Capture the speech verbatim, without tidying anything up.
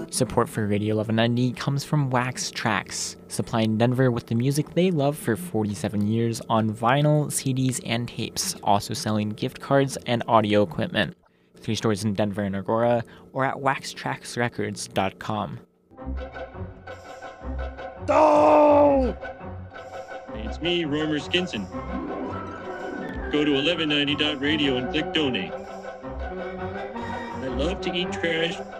Support for Radio eleven ninety comes from Wax Trax, supplying Denver with the music they love for forty-seven years on vinyl, C Ds, and tapes, also selling gift cards and audio equipment. Three stores in Denver and Aurora, or at wax trax records dot com. Oh! It's me, Romer Skinson. Go to eleven ninety dot radio and click donate. I love to eat trash,